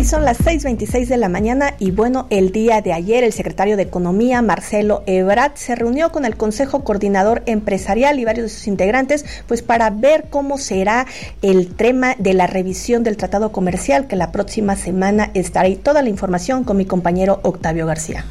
son las 6:26 de la mañana y bueno, el día de ayer el secretario de Economía, Marcelo Ebrard, se reunió con el Consejo Coordinador Empresarial y varios de sus integrantes, pues para ver cómo será el tema de la revisión del tratado comercial, que la próxima semana estará ahí. Toda la información con mi compañero Octavio García.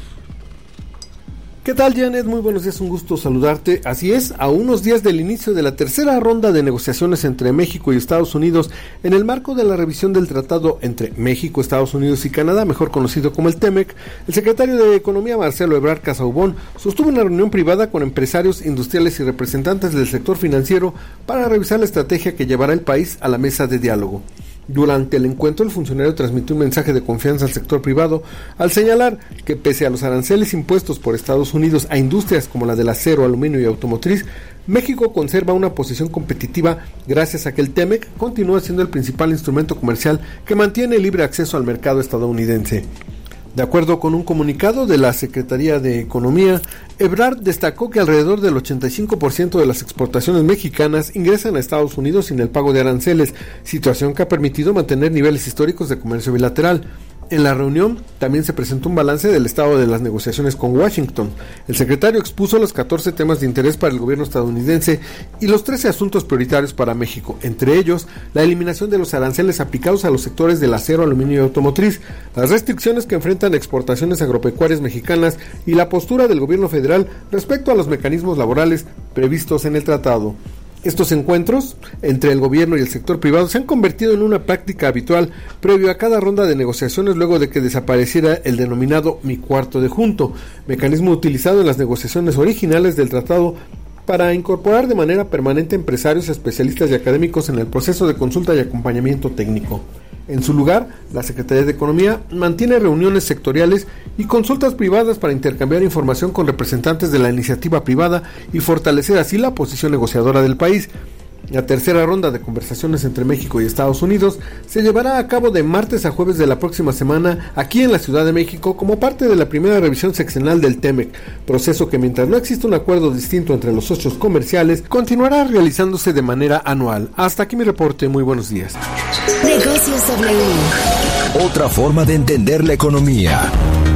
¿Qué tal, Janet? Muy buenos días, un gusto saludarte. Así es, a unos días del inicio de la tercera ronda de negociaciones entre México y Estados Unidos en el marco de la revisión del tratado entre México, Estados Unidos y Canadá, mejor conocido como el TEMEC, el secretario de Economía, Marcelo Ebrard Casaubon, sostuvo una reunión privada con empresarios, industriales y representantes del sector financiero para revisar la estrategia que llevará el país a la mesa de diálogo. Durante el encuentro, el funcionario transmitió un mensaje de confianza al sector privado al señalar que pese a los aranceles impuestos por Estados Unidos a industrias como la del acero, aluminio y automotriz, México conserva una posición competitiva gracias a que el TEMEC continúa siendo el principal instrumento comercial que mantiene el libre acceso al mercado estadounidense. De acuerdo con un comunicado de la Secretaría de Economía, Ebrard destacó que alrededor del 85% de las exportaciones mexicanas ingresan a Estados Unidos sin el pago de aranceles, situación que ha permitido mantener niveles históricos de comercio bilateral. En la reunión también se presentó un balance del estado de las negociaciones con Washington. El secretario expuso los 14 temas de interés para el gobierno estadounidense y los 13 asuntos prioritarios para México, entre ellos la eliminación de los aranceles aplicados a los sectores del acero, aluminio y automotriz, las restricciones que enfrentan exportaciones agropecuarias mexicanas y la postura del gobierno federal respecto a los mecanismos laborales previstos en el tratado. Estos encuentros entre el gobierno y el sector privado se han convertido en una práctica habitual previo a cada ronda de negociaciones luego de que desapareciera el denominado mi cuarto de junto, mecanismo utilizado en las negociaciones originales del tratado para incorporar de manera permanente empresarios, especialistas y académicos en el proceso de consulta y acompañamiento técnico. En su lugar, la Secretaría de Economía mantiene reuniones sectoriales y consultas privadas para intercambiar información con representantes de la iniciativa privada y fortalecer así la posición negociadora del país. La tercera ronda de conversaciones entre México y Estados Unidos se llevará a cabo de martes a jueves de la próxima semana aquí en la Ciudad de México como parte de la primera revisión sexenal del TEMEC, proceso que mientras no exista un acuerdo distinto entre los socios comerciales, continuará realizándose de manera anual. Hasta aquí mi reporte, muy buenos días. Negocios W. Otra forma de entender la economía.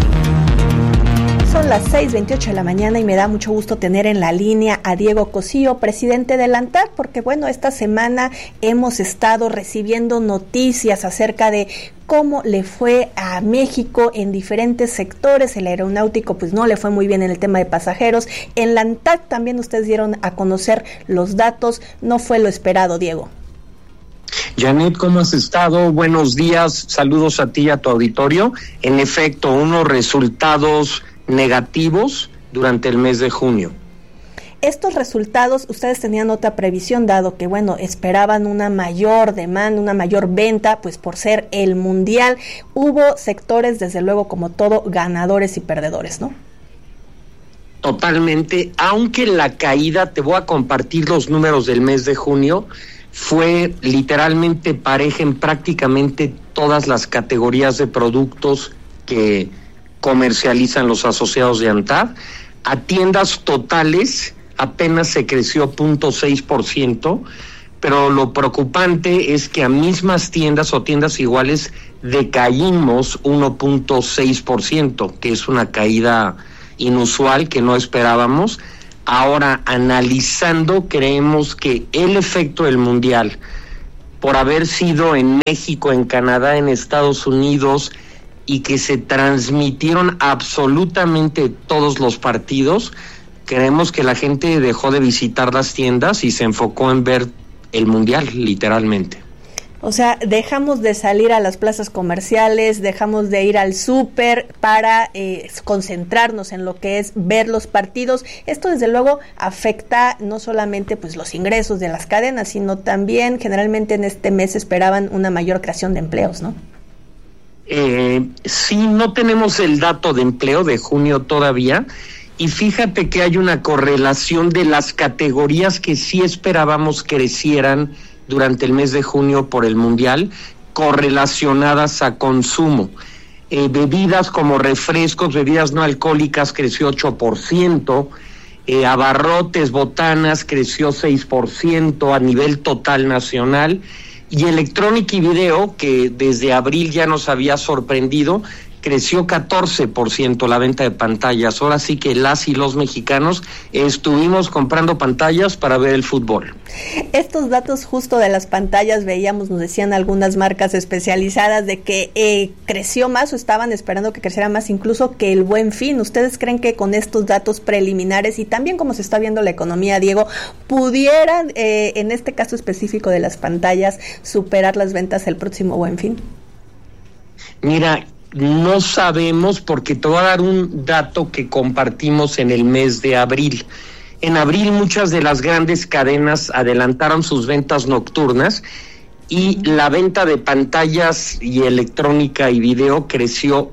Son las 6:28 de la mañana y me da mucho gusto tener en la línea a Diego Cosío, presidente del ANTAD, porque bueno, esta semana hemos estado recibiendo noticias acerca de cómo le fue a México en diferentes sectores. El aeronáutico pues no le fue muy bien en el tema de pasajeros. En la ANTAD también ustedes dieron a conocer los datos, no fue lo esperado, Diego. Janet, ¿cómo has estado? Buenos días, saludos a ti y a tu auditorio. En efecto, unos resultados negativos durante el mes de junio. Estos resultados, ustedes tenían otra previsión, dado que, bueno, esperaban una mayor demanda, una mayor venta, pues por ser el mundial. Hubo sectores, desde luego, como todo, ganadores y perdedores, ¿no? Totalmente, aunque la caída, te voy a compartir los números del mes de junio, fue literalmente pareja en prácticamente todas las categorías de productos que comercializan los asociados de ANTAD. A tiendas totales apenas se creció 0.6%, pero lo preocupante es que a mismas tiendas o tiendas iguales decaímos 1.6%, que es una caída inusual que no esperábamos. Ahora, analizando, creemos que el efecto del mundial, por haber sido en México, en Canadá, en Estados Unidos, y que se transmitieron absolutamente todos los partidos, creemos que la gente dejó de visitar las tiendas y se enfocó en ver el mundial, literalmente. O sea, dejamos de salir a las plazas comerciales, dejamos de ir al súper para concentrarnos en lo que es ver los partidos. Esto desde luego afecta no solamente pues los ingresos de las cadenas, sino también generalmente en este mes esperaban una mayor creación de empleos, ¿no? Sí, no tenemos el dato de empleo de junio todavía, y fíjate que hay una correlación de las categorías que sí esperábamos crecieran durante el mes de junio por el mundial, correlacionadas a consumo. Bebidas como refrescos, bebidas no alcohólicas creció 8%, abarrotes, botanas creció 6% a nivel total nacional, Y electrónica y video, que desde abril ya nos había sorprendido, creció 14% la venta de pantallas. Ahora sí que las y los mexicanos estuvimos comprando pantallas para ver el fútbol. Estos datos justo de las pantallas veíamos, nos decían algunas marcas especializadas de que creció más o estaban esperando que creciera más incluso que el Buen Fin. ¿Ustedes creen que con estos datos preliminares y también como se está viendo la economía, Diego, pudieran, en este caso específico de las pantallas, superar las ventas el próximo Buen Fin? Mira, no sabemos, porque te voy a dar un dato que compartimos en el mes de abril. En abril muchas de las grandes cadenas adelantaron sus ventas nocturnas y la venta de pantallas y electrónica y video creció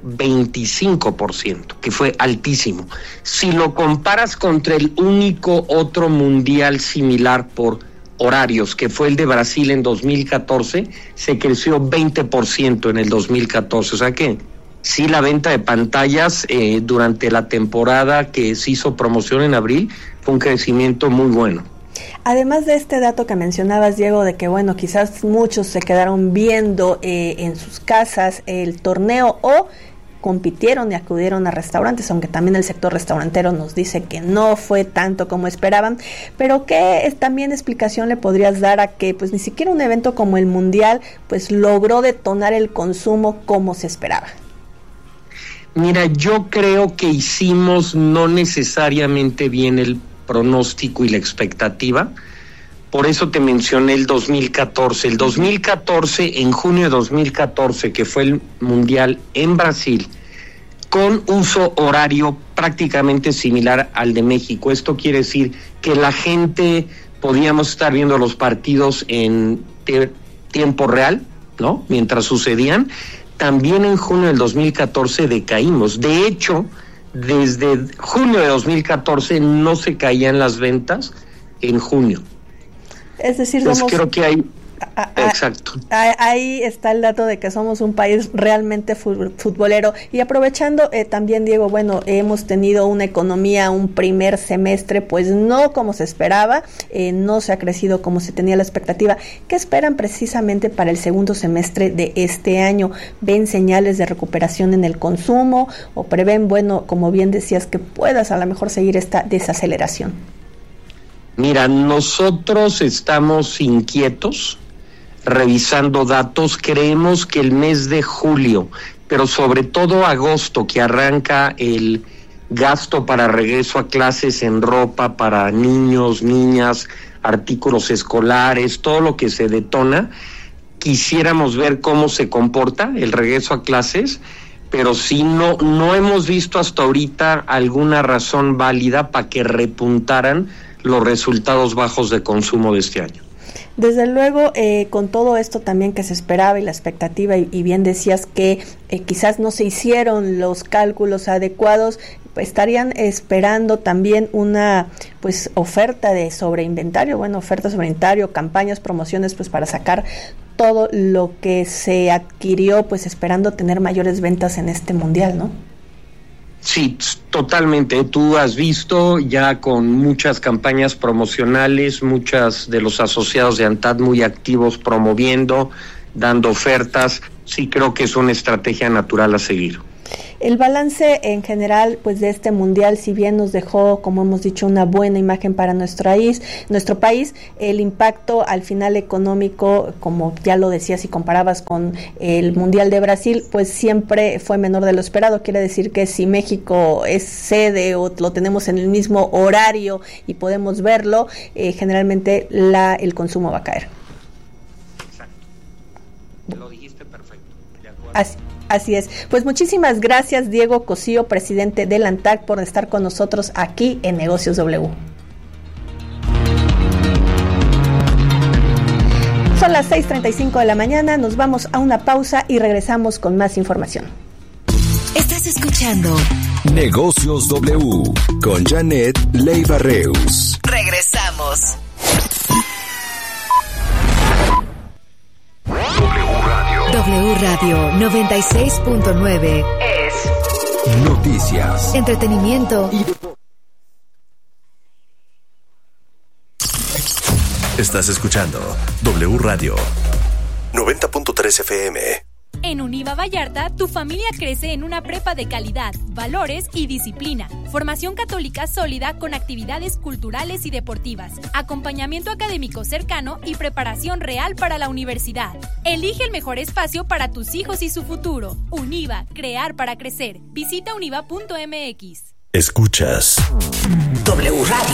25%, que fue altísimo. Si lo comparas contra el único otro mundial similar por horarios, que fue el de Brasil en 2014, se creció 20% en el 2014, o sea que sí, la venta de pantallas durante la temporada que se hizo promoción en abril fue un crecimiento muy bueno. Además de este dato que mencionabas, Diego, de que bueno, quizás muchos se quedaron viendo en sus casas el torneo o compitieron y acudieron a restaurantes, aunque también el sector restaurantero nos dice que no fue tanto como esperaban, pero ¿qué también explicación le podrías dar a que pues ni siquiera un evento como el Mundial pues logró detonar el consumo como se esperaba? Mira, yo creo que hicimos no necesariamente bien el pronóstico y la expectativa. Por eso te mencioné el 2014. El 2014, en junio de 2014, que fue el Mundial en Brasil, con uso horario prácticamente similar al de México. Esto quiere decir que la gente podíamos estar viendo los partidos en tiempo real, ¿no? Mientras sucedían. También en junio del 2014 decaímos. De hecho, desde junio de 2014 no se caían las ventas en junio. Es decir, entonces creo que hay... Exacto. Ahí está el dato de que somos un país realmente futbolero. Y aprovechando también, Diego, bueno, hemos tenido una economía, un primer semestre, pues no como se esperaba, no se ha crecido como se tenía la expectativa. ¿Qué esperan precisamente para el segundo semestre de este año? ¿Ven señales de recuperación en el consumo o prevén, bueno, como bien decías, que puedas a lo mejor seguir esta desaceleración? Mira, nosotros estamos inquietos, revisando datos. Creemos que el mes de julio, pero sobre todo agosto, que arranca el gasto para regreso a clases en ropa para niños, niñas, artículos escolares, todo lo que se detona, quisiéramos ver cómo se comporta el regreso a clases, pero sí no hemos visto hasta ahorita alguna razón válida para que repuntaran los resultados bajos de consumo de este año. Desde luego, con todo esto también que se esperaba y la expectativa, y bien decías que quizás no se hicieron los cálculos adecuados, estarían esperando también una pues oferta de sobreinventario, oferta sobre inventario, campañas, promociones, pues para sacar todo lo que se adquirió, pues esperando tener mayores ventas en este mundial, ¿no? Sí, totalmente. Tú has visto ya con muchas campañas promocionales, muchas de los asociados de ANTAD muy activos promoviendo, dando ofertas. Sí, creo que es una estrategia natural a seguir. El balance en general pues de este mundial, si bien nos dejó, como hemos dicho, una buena imagen para nuestro país, el impacto al final económico, como ya lo decías y comparabas con el mundial de Brasil, pues siempre fue menor de lo esperado. Quiere decir que si México es sede o lo tenemos en el mismo horario y podemos verlo, generalmente el consumo va a caer. Exacto. Lo dijiste perfecto. De acuerdo. Así es. Pues muchísimas gracias, Diego Cosío, presidente del ANTAD, por estar con nosotros aquí en Negocios W. Son las 6:35 de la mañana, nos vamos a una pausa y regresamos con más información. Estás escuchando Negocios W con Janet Leiva Reus. Regresamos. W Radio 96.9 es noticias, entretenimiento y Estás escuchando W Radio 90.3 FM. En Univa Vallarta, tu familia crece en una prepa de calidad, valores y disciplina. Formación católica sólida con actividades culturales y deportivas, acompañamiento académico cercano y preparación real para la universidad. Elige el mejor espacio para tus hijos y su futuro. Univa, crear para crecer. Visita univa.mx. Escuchas W Radio.